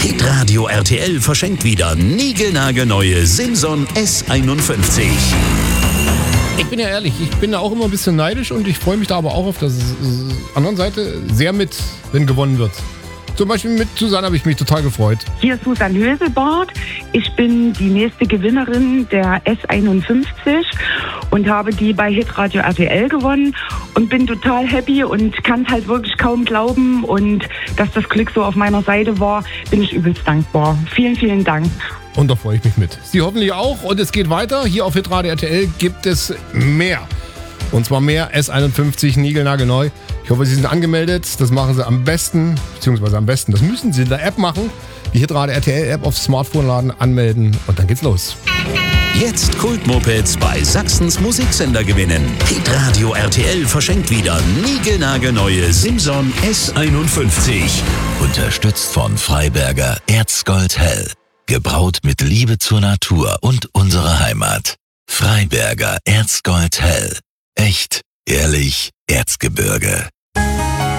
Hitradio RTL verschenkt wieder niegelnagelneue Simson S51. Ich bin ja ehrlich, ich bin da auch immer ein bisschen neidisch und ich freue mich da aber auch auf der anderen Seite sehr mit, wenn gewonnen wird. Zum Beispiel mit Susanne habe ich mich total gefreut. Hier ist Susanne Höselbart. Ich bin die nächste Gewinnerin der S51 und habe die bei Hitradio RTL gewonnen und bin total happy und kann es halt wirklich kaum glauben. Und dass das Glück so auf meiner Seite war, bin ich übelst dankbar. Vielen, vielen Dank. Und da freue ich mich mit. Sie hoffentlich auch. Und es geht weiter. Hier auf Hitradio RTL gibt es mehr. Und zwar mehr S51 niegelnagelneu. Ich hoffe, Sie sind angemeldet. Das machen Sie am besten, das müssen Sie in der App machen. Die Hitradio RTL App aufs Smartphone laden, anmelden und dann geht's los. Jetzt Kultmopeds bei Sachsens Musiksender gewinnen. Hitradio RTL verschenkt wieder niegelnagelneue Simson S51. Unterstützt von Freiberger Erzgold Hell. Gebraut mit Liebe zur Natur und unserer Heimat. Freiberger Erzgold Hell. Echt, ehrlich, Erzgebirge.